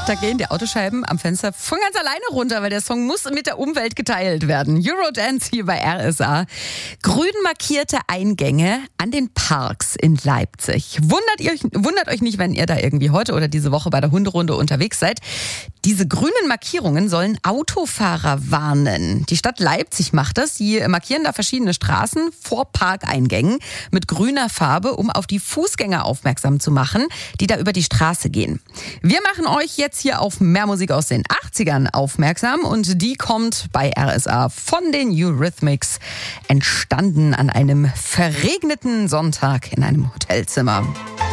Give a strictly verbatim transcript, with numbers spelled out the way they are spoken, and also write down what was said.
Da gehen die Autoscheiben am Fenster von ganz alleine runter, weil der Song muss mit der Umwelt geteilt werden. Eurodance hier bei R S A. Grün markierte Eingänge an den Parks in Leipzig. Wundert, ihr, wundert euch nicht, wenn ihr da irgendwie heute oder diese Woche bei der Hunderunde unterwegs seid. Diese grünen Markierungen sollen Autofahrer warnen. Die Stadt Leipzig macht das. Sie markieren da verschiedene Straßen vor Parkeingängen mit grüner Farbe, um auf die Fußgänger aufmerksam zu machen, die da über die Straße gehen. Wir machen euch jetzt hier auf mehr Musik aus den achtzigern aufmerksam und die kommt bei R S A von den Eurythmics, entstanden an einem verregneten Sonntag in einem Hotelzimmer.